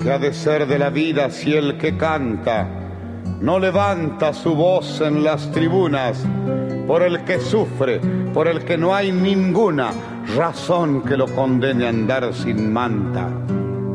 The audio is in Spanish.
¿Qué ha de ser de la vida si el que canta no levanta su voz en las tribunas por el que sufre, por el que no hay ninguna razón que lo condene a andar sin manta?